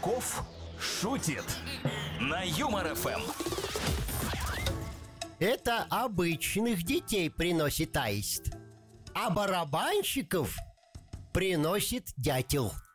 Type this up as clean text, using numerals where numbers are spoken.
Качков шутит на Юмор ФМ. Это обычных детей приносит аист, а барабанщиков приносит дятел.